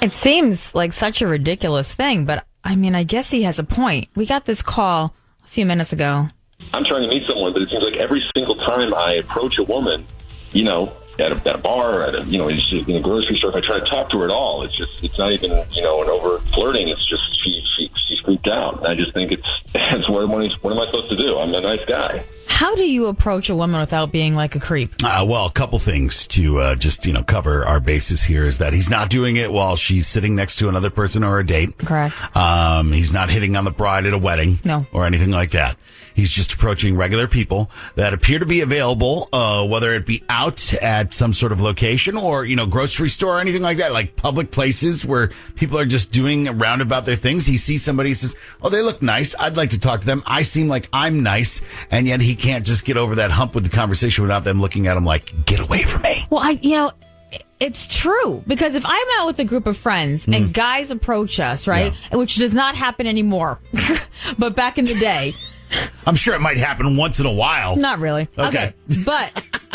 It seems like such a ridiculous thing, but I mean, I guess he has a point. We got this call a few minutes ago. I'm trying to meet someone, but it seems like every single time I approach a woman, you know, at a bar, at a, you know, in a grocery store, if I try to talk to her at all, it's not even, you know, an over flirting. It's just she's freaked out. And I just think it's what am I supposed to do? I'm a nice guy. How do you approach a woman without being like a creep? Well, a couple things to just, cover our bases here is that he's not doing it while she's sitting next to another person or a date. Correct. He's not hitting on the bride at a wedding. No. Or anything like that. He's just approaching regular people that appear to be available, whether it be out at some sort of location or, grocery store or anything like that, like public places where people are just doing roundabout their things. He sees somebody, he says, oh, they look nice. I'd like to talk to them. I seem like I'm nice. And yet he can't just get over that hump with the conversation without them looking at him like, get away from me. Well, it's true, because if I'm out with a group of friends and guys approach us, right, which does not happen anymore, but back in the day. I'm sure it might happen once in a while. Not really. Okay. But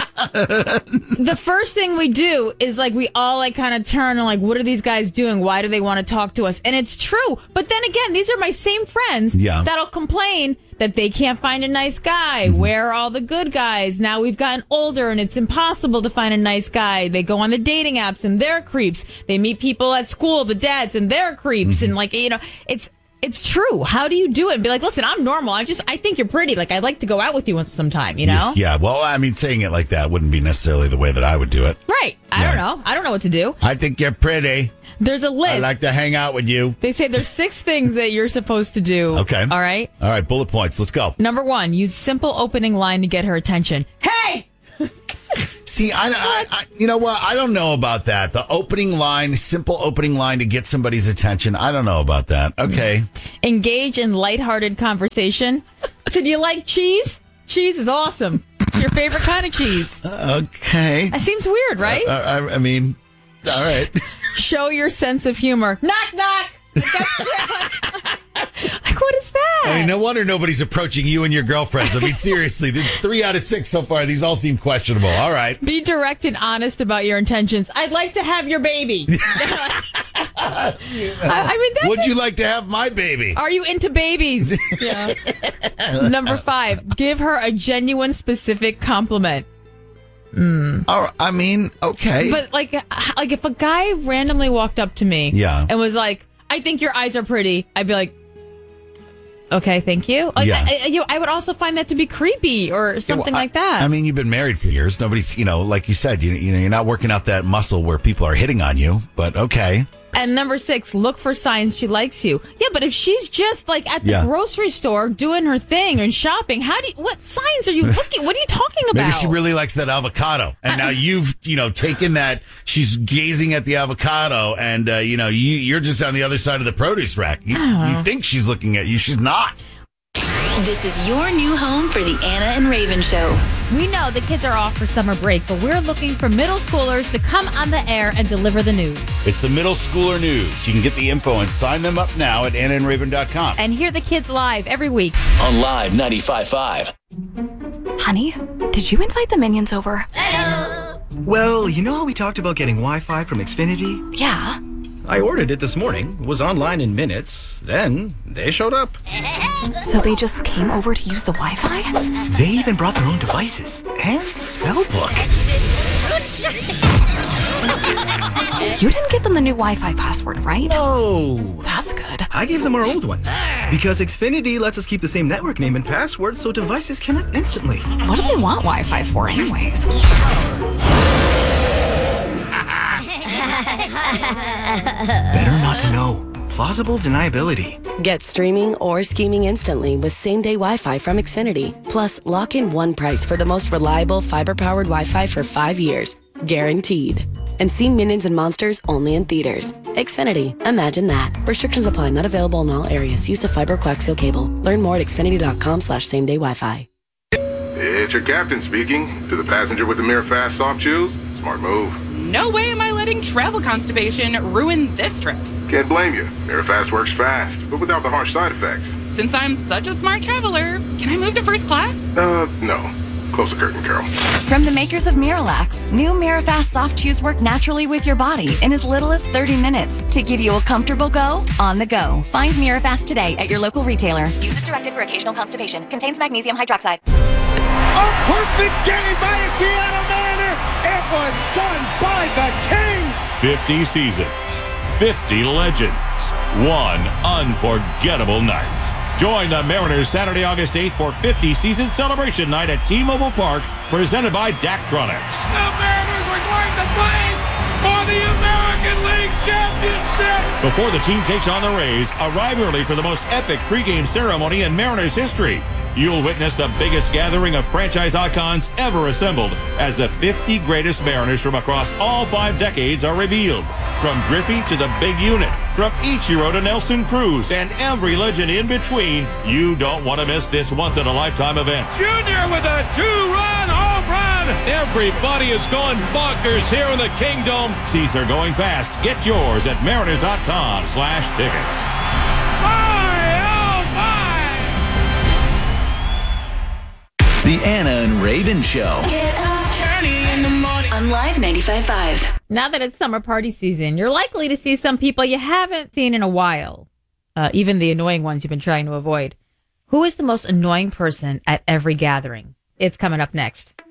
the first thing we do is we all kind of turn and what are these guys doing? Why do they want to talk to us? And it's true. But then again, these are my same friends that'll complain that they can't find a nice guy. Mm-hmm. Where are all the good guys? Now we've gotten older and it's impossible to find a nice guy. They go on the dating apps and they're creeps. They meet people at school, the dads, and they're creeps. Mm-hmm. And it's true. How do you do it? And be like, listen, I'm normal. I think you're pretty. I'd like to go out with you sometime, Yeah. Well, I mean, saying it like that wouldn't be necessarily the way that I would do it. Right. I don't know. I don't know what to do. I think you're pretty. There's a list. I'd like to hang out with you. They say there's 6 things that you're supposed to do. Okay. All right. All right. Bullet points. Let's go. Number 1, use simple opening line to get her attention. Hey! See, I you know what? I don't know about that. The opening line, simple opening line to get somebody's attention. I don't know about that. Okay. Engage in lighthearted conversation. So, do you like cheese? Cheese is awesome. It's your favorite kind of cheese. Okay. That seems weird, right? I mean, all right. Show your sense of humor. Knock, knock. What is that? I mean, no wonder nobody's approaching you and your girlfriends. I mean, seriously, 3 out of 6 so far. These all seem questionable. All right. Be direct and honest about your intentions. I'd like to have your baby. I mean, would you like to have my baby? Are you into babies? Yeah. Number 5, give her a genuine, specific compliment. I mean, okay. But if a guy randomly walked up to me and was like, I think your eyes are pretty, I'd be like, okay, thank you. I would also find that to be creepy or something like that. I mean, you've been married for years. Nobody's, like you said, you're not working out that muscle where people are hitting on you, but okay. And number 6, look for signs she likes you. Yeah, but if she's just at the grocery store doing her thing and shopping, what signs are you looking? What are you talking about? Maybe she really likes that avocado. And now you've, taken that, she's gazing at the avocado and, you're just on the other side of the produce rack. You think she's looking at you. She's not. This is your new home for the Anna and Raven Show. We know the kids are off for summer break, but we're looking for middle schoolers to come on the air and deliver the news. It's the Middle Schooler News. You can get the info and sign them up now at AnnaandRaven.com. And hear the kids live every week. On Live 95.5. Honey, did you invite the minions over? Hello. Well, you know how we talked about getting Wi-Fi from Xfinity? Yeah. I ordered it this morning, was online in minutes, then they showed up. So they just came over to use the Wi-Fi? They even brought their own devices and spellbook. You didn't give them the new Wi-Fi password, right? No. That's good. I gave them our old one. Because Xfinity lets us keep the same network name and password so devices connect instantly. What do they want Wi-Fi for anyways? Better not to know. Plausible deniability. Get streaming or scheming instantly with same-day Wi-Fi from Xfinity. Plus, lock in one price for the most reliable fiber-powered Wi-Fi for 5 years. Guaranteed. And see Minions and Monsters only in theaters. Xfinity. Imagine that. Restrictions apply. Not available in all areas. Use of fiber coaxial cable. Learn more at xfinity.com/same-day Wi-Fi. It's your captain speaking. To the passenger with the mirror fast soft shoes, smart move. No way am I letting travel constipation ruin this trip. Can't blame you. Mirror fast works fast, but without the harsh side effects. Since I'm such a smart traveler, can I move to first class? No. Close the curtain, Carol. From the makers of Miralax, new Mirafast soft chews work naturally with your body in as little as 30 minutes to give you a comfortable go on the go. Find Mirafast today at your local retailer. Use as directed for occasional constipation. Contains magnesium hydroxide. A perfect game by a Seattle Mariner. It was done by the King. 50 seasons, 50 legends, one unforgettable night. Join the Mariners Saturday, August 8th for 50 season celebration night at T-Mobile Park, presented by Daktronics. The Mariners are going to play for the American League Championship. Before the team takes on the Rays, arrive early for the most epic pregame ceremony in Mariners history. You'll witness the biggest gathering of franchise icons ever assembled as the 50 greatest Mariners from across all 5 decades are revealed. From Griffey to the big unit, from Ichiro to Nelson Cruz, and every legend in between, you don't want to miss this once-in-a-lifetime event. Junior with a 2-run home run. Everybody is going bonkers here in the Kingdom. Seats are going fast. Get yours at mariners.com/tickets. The Anna and Raven Show. On Live 95.5. Now that it's summer party season, you're likely to see some people you haven't seen in a while. Even the annoying ones you've been trying to avoid. Who is the most annoying person at every gathering? It's coming up next.